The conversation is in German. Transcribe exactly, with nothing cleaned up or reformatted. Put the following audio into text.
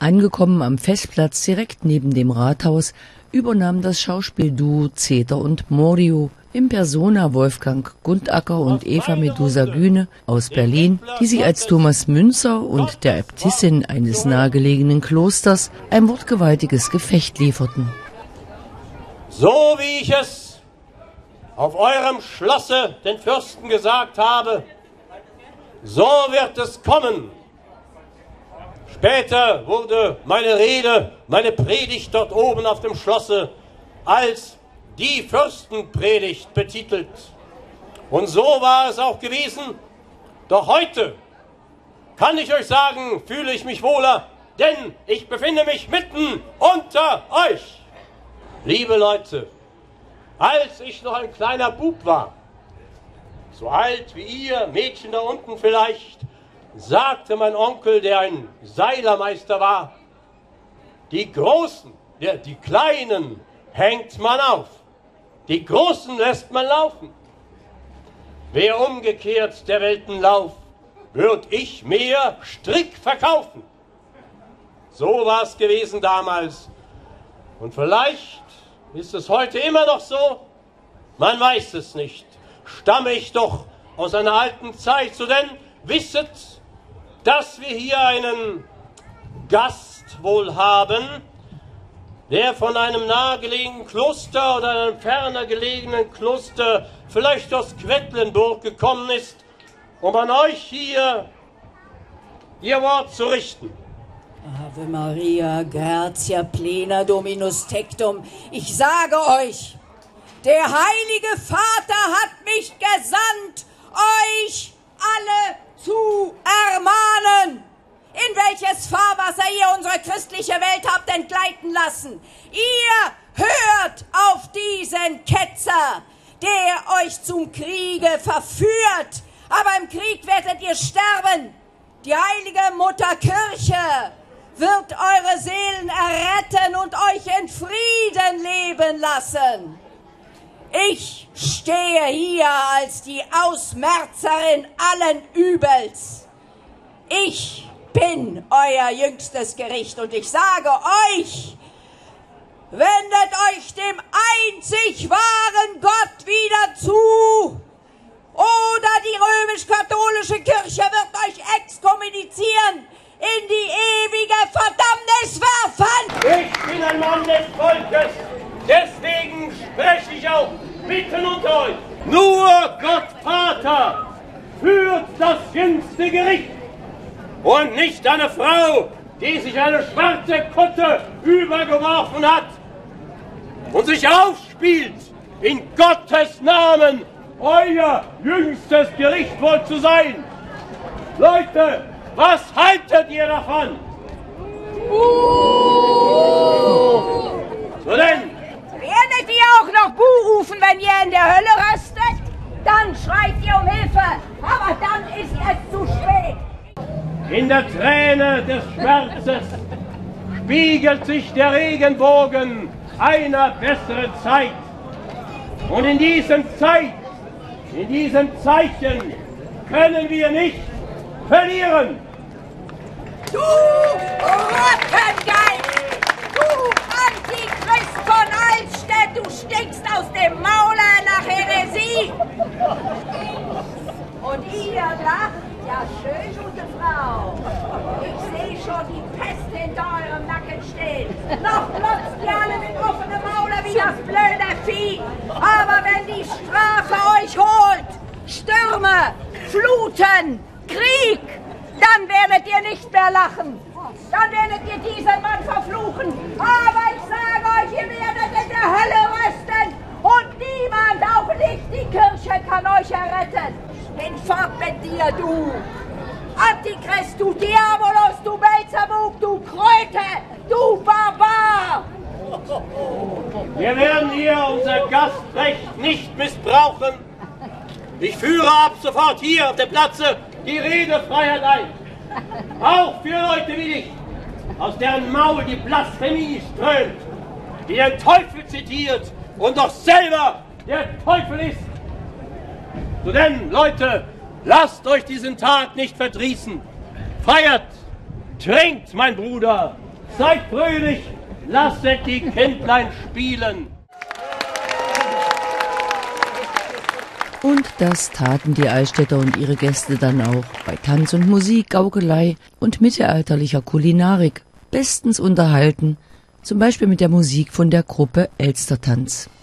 Angekommen am Festplatz direkt neben dem Rathaus übernahm das Schauspielduo Zeter und Mordio in Persona Wolfgang Gundacker und Eva Medusa Güne aus Berlin, die sich als Thomas Münzer und der Äbtissin eines nahegelegenen Klosters ein wortgewaltiges Gefecht lieferten. So wie ich es auf eurem Schlosse den Fürsten gesagt habe, so wird es kommen. Später wurde meine Rede, meine Predigt dort oben auf dem Schlosse als die Fürstenpredigt betitelt. Und so war es auch gewesen. Doch heute kann ich euch sagen, fühle ich mich wohler, denn ich befinde mich mitten unter euch. Liebe Leute, als ich noch ein kleiner Bub war, so alt wie ihr, Mädchen da unten vielleicht, sagte mein Onkel, der ein Seilermeister war, die Großen, der, die Kleinen hängt man auf, die Großen lässt man laufen. Wer umgekehrt der Weltenlauf, würd ich mehr Strick verkaufen. So war es gewesen damals. Und vielleicht ist es heute immer noch so, man weiß es nicht. Stamme ich doch aus einer alten Zeit, so denn wisset, dass wir hier einen Gast wohl haben, der von einem nahegelegenen Kloster oder einem ferner gelegenen Kloster, vielleicht aus Quedlinburg gekommen ist, um an euch hier ihr Wort zu richten. Ave Maria, gratia plena Dominus tectum. Ich sage euch, der Heilige Vater hat mich gesandt, euch alle zu ermahnen, in welches Fahrwasser ihr unsere christliche Welt habt entgleiten lassen. Ihr hört auf diesen Ketzer, der euch zum Kriege verführt, aber im Krieg werdet ihr sterben. Die heilige Mutter Kirche wird eure Seelen erretten und euch in Frieden leben lassen. Ich stehe hier als die Ausmerzerin allen Übels. Ich bin euer jüngstes Gericht und ich sage euch, wendet euch dem einzig wahren Gott wieder zu, oder die römisch-katholische Kirche wird euch exkommunizieren, in die ewige Verdammnis werfen! Ich bin ein Mann des Volkes, deswegen spreche ich auch mitten unter euch. Nur Gott Vater führt das jüngste Gericht und nicht eine Frau, die sich eine schwarze Kutte übergeworfen hat und sich aufspielt, in Gottes Namen euer jüngstes Gericht wohl zu sein. Leute, was haltet ihr davon? So denn, werdet ihr auch noch Buh rufen, wenn ihr in der Hölle röstet? Dann schreit ihr um Hilfe, aber dann ist es zu spät. In der Träne des Schmerzes spiegelt sich der Regenbogen einer besseren Zeit. Und in diesem Zeit, in diesem Zeichen können wir nicht verlieren. Du Rottengeist! Du Antichrist von Altstedt! Du stinkst aus dem Maule nach Häresie! Und ihr lacht? Ja, schön, gute Frau. Ich sehe schon die Pest hinter eurem Nacken stehen. Noch glotzt ihr alle mit offenem Maule wie das blöde Vieh. Aber wenn die Strafe euch holt, Stürme, Fluten, Krieg, dann werdet ihr nicht mehr lachen. Dann werdet ihr diesen Mann verfluchen. Aber ich sage euch, ihr werdet in der Hölle rösten. Und niemand, auch nicht die Kirche, kann euch erretten. Hinfort mit dir, du Antichrist, du Diabolos, du Belzebub, du Kröte, du Barbar. Wir werden hier unser Gastrecht nicht missbrauchen. Ich führe ab sofort hier auf dem Platze die Redefreiheit ein. Auch für Leute wie dich, aus deren Maul die Blasphemie strömt, die den Teufel zitiert und doch selber der Teufel ist. So denn, Leute, lasst euch diesen Tag nicht verdrießen. Feiert, trinkt, mein Bruder, seid fröhlich, lasset die Kindlein spielen. Und das taten die Eichstätter und ihre Gäste dann auch bei Tanz und Musik, Gaukelei und mittelalterlicher Kulinarik, bestens unterhalten, zum Beispiel mit der Musik von der Gruppe Elstertanz.